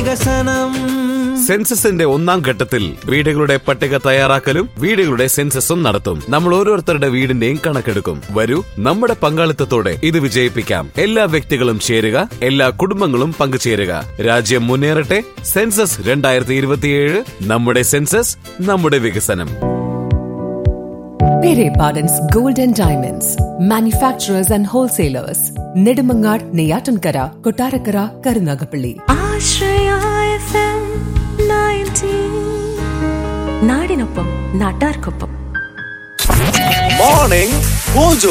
വികസനം. സെൻസസിന്റെ ഒന്നാം ഘട്ടത്തിൽ വീടുകളുടെ പട്ടിക തയ്യാറാക്കലും വീടുകളുടെ സെൻസസും നടത്തും. നമ്മൾ ഓരോരുത്തരുടെ വീടിന്റെയും കണക്കെടുക്കും. വരൂ, നമ്മുടെ പങ്കാളിത്തത്തോടെ ഇത് വിജയിപ്പിക്കാം. എല്ലാ വ്യക്തികളും ചേരുക, എല്ലാ കുടുംബങ്ങളും പങ്കുചേരുക. രാജ്യം മുന്നേറട്ടെ. സെൻസസ് 2027. നമ്മുടെ സെൻസസ്, നമ്മുടെ വികസനം. Pere Pardon's Gold and Diamonds, manufacturers and wholesalers. Nedumangad, Neyatankara, Kottarakara, Karunagapalli. Ashraya FM 90. നാടിനൊപ്പം നാട്ടാർക്കൊപ്പം. Morning mojo.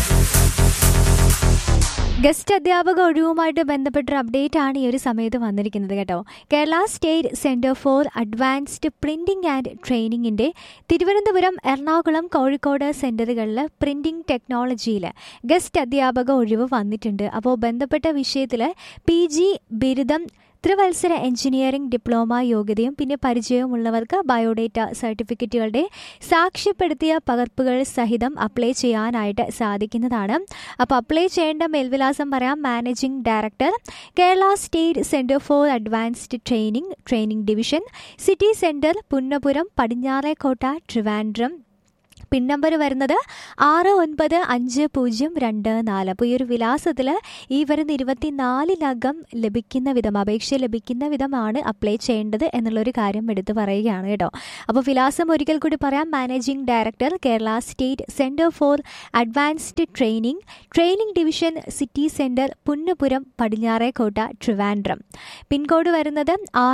ഗസ്റ്റ് അധ്യാപക ഒഴിവുമായിട്ട് ബന്ധപ്പെട്ടൊരു അപ്ഡേറ്റ് ആണ് ഈ ഒരു സമയത്ത് വന്നിരിക്കുന്നത് കേട്ടോ. Kerala state centre for advanced printing and ട്രെയിനിങ്ങിൻ്റെ Thiruvananthapuram, Ernakulam, Kozhikode സെന്ററുകളിൽ printing ടെക്നോളജിയിൽ ഗസ്റ്റ് അധ്യാപക ഒഴിവ് വന്നിട്ടുണ്ട്. അപ്പോൾ ബന്ധപ്പെട്ട വിഷയത്തിൽ PG ബിരുദം, ത്രിവത്സര എഞ്ചിനീയറിംഗ് ഡിപ്ലോമ യോഗ്യതയും പിന്നെ പരിചയമുള്ളവർക്ക് ബയോഡേറ്റ സർട്ടിഫിക്കറ്റുകളുടെ സാക്ഷ്യപ്പെടുത്തിയ പകർപ്പുകൾ സഹിതം അപ്ലൈ ചെയ്യാനായിട്ട് സാധിക്കുന്നതാണ്. അപ്പോൾ അപ്ലൈ ചെയ്യേണ്ട മേൽവിലാസം പറയാം. Managing director, Kerala state centre for advanced training division, city centre, Punnapuram, Padinjarekotta, Trivandrum. Pin number വരുന്നത് 695024. അപ്പോൾ ഈ ഒരു വിലാസത്തിൽ ഈ വരുന്ന 24-നകം ലഭിക്കുന്ന വിധം, അപേക്ഷ ലഭിക്കുന്ന വിധമാണ് അപ്ലൈ ചെയ്യേണ്ടത് എന്നുള്ളൊരു കാര്യം എടുത്തു പറയുകയാണ് കേട്ടോ. അപ്പോൾ വിലാസം ഒരിക്കൽ കൂടി പറയാം. Managing director, Kerala state centre for advanced training division, city centre, Punnapuram, Padinjarekotta, Trivandrum. Pincode വരുന്നത്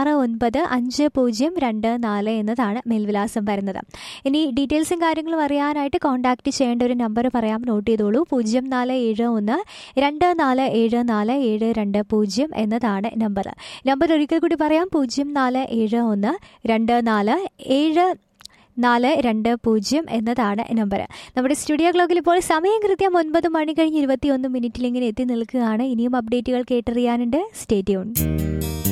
695024 എന്നതാണ് മേൽവിലാസം വരുന്നത്. ഇനി ഡീറ്റെയിൽസും കാര്യങ്ങളും അറിയാനായിട്ട് കോൺടാക്ട് ചെയ്യേണ്ട ഒരു നമ്പർ പറയാം, നോട്ട് ചെയ്തോളൂ. 0471247472 എന്നതാണ് നമ്പർ ഒരിക്കൽ കൂടി പറയാം. 0471247472 എന്നതാണ് നമ്പർ. നമ്മുടെ സ്റ്റുഡിയോ ക്ലോക്കിൽ ഇപ്പോൾ സമയം കൃത്യം 9 മണി കഴിഞ്ഞ് 21 മിനിറ്റിൽ ഇങ്ങനെ എത്തി നിൽക്കുകയാണ്. ഇനിയും അപ്ഡേറ്റുകൾ കേട്ടറിയാനുണ്ട്. Stay tune.